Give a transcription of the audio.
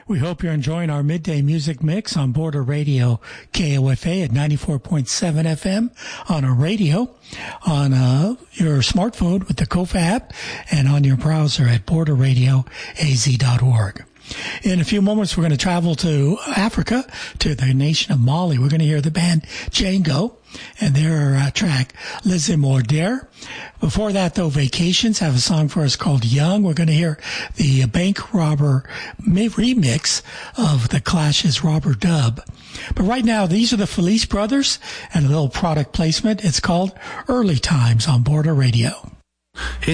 We hope you're enjoying our midday music mix on Border Radio KOFA at 94.7 FM on our radio, on your smartphone with the KOFA app, and on your browser at borderradioaz.org. In a few moments, we're going to travel to Africa, to the nation of Mali. We're going to hear the band Django and their track, Les Immortels. Before that, though, Vacations have a song for us called Young. We're going to hear the Bank Robber remix of The Clash's Robber Dub. But right now, these are the Felice Brothers and a little product placement. It's called Early Times on Border Radio.